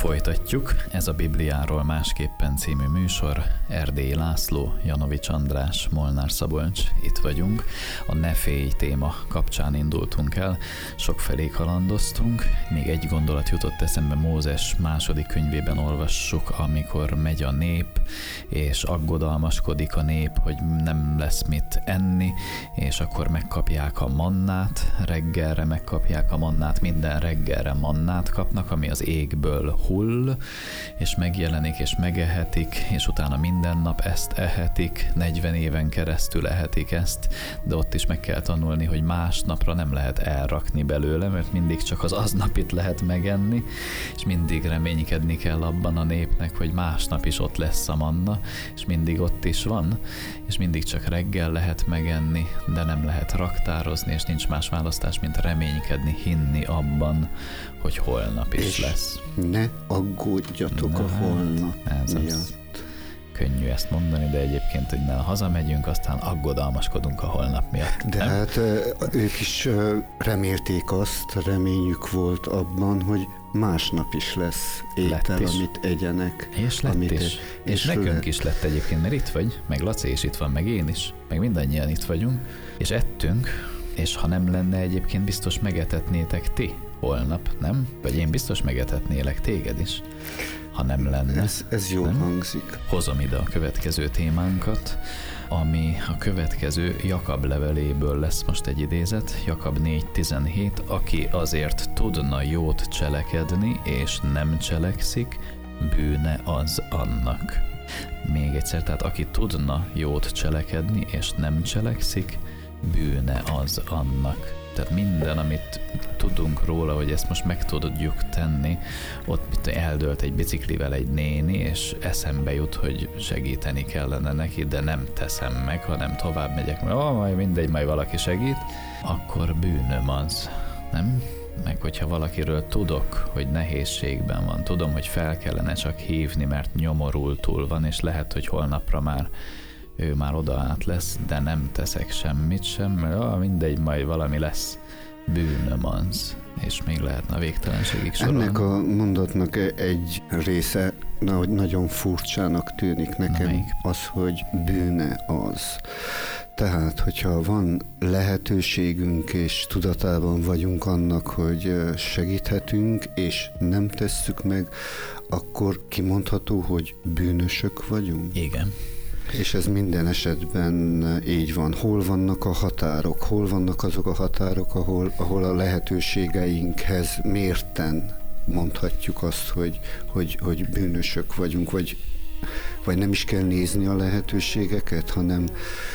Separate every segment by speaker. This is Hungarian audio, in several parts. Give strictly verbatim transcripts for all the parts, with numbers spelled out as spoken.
Speaker 1: Folytatjuk, ez a Bibliáról másképpen című műsor. Erdélyi László, Janovics András, Molnár Szabolcs, itt vagyunk. A Ne félj téma kapcsán indultunk el, sokfelé kalandoztunk. Még egy gondolat jutott eszembe, Mózes második könyvében olvassuk, amikor megy a nép, és aggodalmaskodik a nép, hogy nem lesz mit enni, és akkor megkapják a mannát, reggelre megkapják a mannát, minden reggelre mannát kapnak, ami az égből hull, és megjelenik, és megehetik, és utána minden nap ezt ehetik, negyven éven keresztül ehetik ezt, de ott is meg kell tanulni, hogy másnapra nem lehet elrakni belőle, mert mindig csak az aznapit lehet megenni, és mindig reménykedni kell abban a népnek, hogy másnap is ott lesz a manna, és mindig ott is van, és mindig csak reggel lehet megenni, de nem lehet raktározni, és nincs más választás, mint reménykedni, hinni abban, hogy holnap is és lesz.
Speaker 2: Ne aggódjatok Na, a holnap
Speaker 1: ez miatt. Az. Könnyű ezt mondani, de egyébként, hogy ne hazamegyünk, aztán aggodalmaskodunk a holnap miatt.
Speaker 2: De nem? Hát ők is remélték azt, reményük volt abban, hogy másnap is lesz étel, is. Amit egyenek.
Speaker 1: És lett
Speaker 2: amit
Speaker 1: is. És, és nekünk lett. is lett egyébként, mert itt vagy, meg Laci is itt van, meg én is, meg mindannyian itt vagyunk, és ettünk, és ha nem lenne egyébként, biztos megetetnétek ti holnap, nem? Vagy én biztos megetetnélek téged is, ha nem lenne.
Speaker 2: Ez, ez jól nem? hangzik.
Speaker 1: Hozom ide a következő témánkat, ami a következő Jakab leveléből lesz most egy idézet, Jakab négy tizenhét, aki azért tudna jót cselekedni, és nem cselekszik, bűne az annak. Még egyszer, tehát aki tudna jót cselekedni, és nem cselekszik, bűne az annak. Tehát minden, amit tudunk róla, hogy ezt most meg tudjuk tenni, ott eldőlt egy biciklivel egy néni, és eszembe jut, hogy segíteni kellene neki, de nem teszem meg, hanem tovább megyek, mert ó, majd mindegy, majd valaki segít, akkor bűnöm az, nem? Meg hogyha valakiről tudok, hogy nehézségben van, tudom, hogy fel kellene csak hívni, mert nyomorultul van, és lehet, hogy holnapra már ő már oda át lesz, de nem teszek semmit sem, mert ó, mindegy, majd valami lesz, bűnöm az. És még lehetne a végtelenségig sorolni.
Speaker 2: Ennek a mondatnak egy része nagyon furcsának tűnik nekem, az, hogy bűne az. Tehát, hogyha van lehetőségünk és tudatában vagyunk annak, hogy segíthetünk, és nem tesszük meg, akkor kimondható, hogy bűnösök vagyunk?
Speaker 1: Igen.
Speaker 2: És ez minden esetben így van. Hol vannak a határok? Hol vannak azok a határok, ahol, ahol a lehetőségeinkhez mérten mondhatjuk azt, hogy, hogy, hogy bűnösök vagyunk, vagy, vagy nem is kell nézni a lehetőségeket, hanem,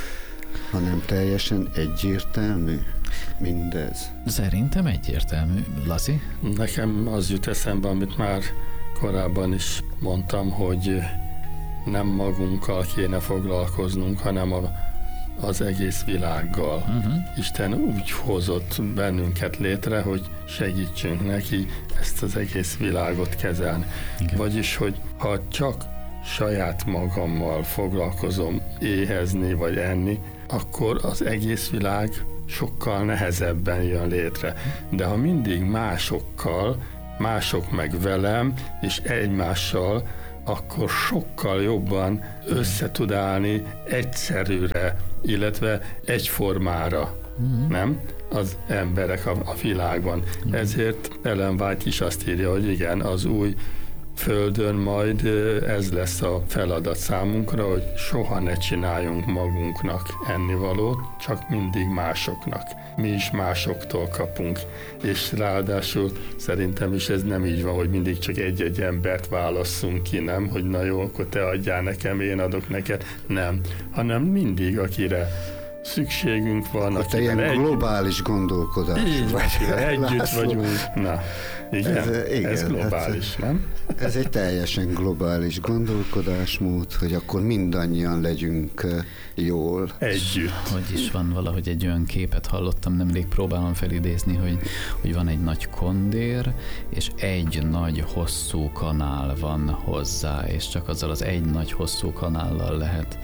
Speaker 2: hanem teljesen egyértelmű mindez.
Speaker 1: Szerintem egyértelmű. Laci?
Speaker 3: Nekem az jut eszembe, amit már korábban is mondtam, hogy nem magunkkal kéne foglalkoznunk, hanem a, az egész világgal. Uh-huh. Isten úgy hozott bennünket létre, hogy segítsünk neki ezt az egész világot kezelni. Igen. Vagyis, hogy ha csak saját magammal foglalkozom éhezni vagy enni, akkor az egész világ sokkal nehezebben jön létre. De ha mindig másokkal, mások meg velem, és egymással, akkor sokkal jobban össze tud állni egyszerűre, illetve egyformára, mm-hmm. nem? Az emberek a, a világban. Mm-hmm. Ezért Ellen White is azt írja, hogy igen, az új földön majd ez lesz a feladat számunkra, hogy soha ne csináljunk magunknak ennivalót, csak mindig másoknak. Mi is másoktól kapunk. És ráadásul szerintem is ez nem így van, hogy mindig csak egy-egy embert válasszunk ki, nem? Hogy na jó, akkor te adjál nekem, én adok neked. Nem. Hanem mindig, akire szükségünk van.
Speaker 2: Akkor te ilyen egy... globális gondolkodás.
Speaker 3: Így vagy, együtt László. vagyunk. Na, igen, ez, igen, ez globális, hát, nem?
Speaker 2: Ez egy teljesen globális gondolkodásmód, hogy akkor mindannyian legyünk jól.
Speaker 3: Együtt.
Speaker 1: Hogy is van valahogy egy olyan képet hallottam, nemrég próbálom felidézni, hogy, hogy van egy nagy kondér, és egy nagy hosszú kanál van hozzá, és csak azzal az egy nagy hosszú kanállal lehet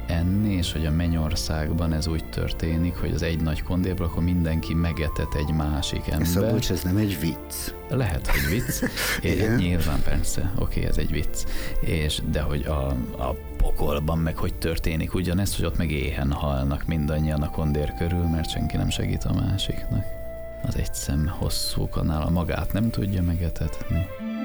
Speaker 1: enni, és hogy a mennyországban ez úgy történik, hogy az egy nagy kondérból akkor mindenki megetet egy másik ember.
Speaker 2: Szabolcs, ez nem egy vicc.
Speaker 1: Lehet, hogy vicc. É, nyilván persze, oké, ez egy vicc. És, de hogy a, a pokolban meg hogy történik ugyanezt, hogy ott meg éhen halnak mindannyian a kondér körül, mert senki nem segít a másiknak. Az egy szem hosszú kanál, a magát nem tudja megetetni.